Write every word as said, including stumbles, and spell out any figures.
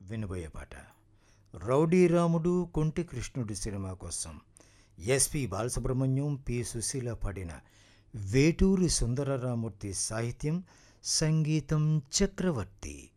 వినబోయే పాట రౌడీ రాముడు కొంటి కృష్ణుడు సినిమా కోసం ఎస్పి బాలసుబ్రహ్మణ్యం, పి సుశీల పాడిన వేటూరి సుందరరామూర్తి సాహిత్యం, సంగీతం చక్రవర్తి.